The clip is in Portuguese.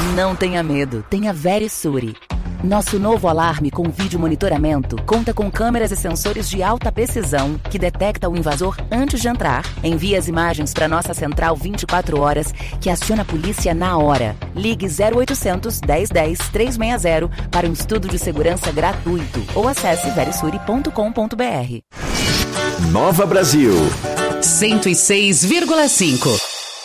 Não tenha medo, tenha Verisure. Nosso novo alarme com vídeo monitoramento conta com câmeras e sensores de alta precisão que detecta o invasor antes de entrar, envia as imagens para nossa central 24 horas, que aciona a polícia na hora. Ligue 0800 1010 360 para um estudo de segurança gratuito ou acesse verisure.com.br. Nova Brasil 106,5.